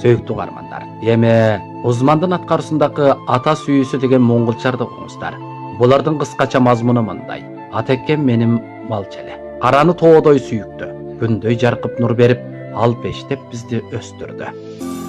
Сөйктүү каармандар. Эми Узмандын аткаруусундагы ата сүйүүсү деген моңголчарды угуңуздар. Булардын кыскача мазмуну мындай. Атекем менин балча эле. Караны тоодой сүйүктү. Күндөй жаркып нур берип, ал бештеп бизди өстүрдү.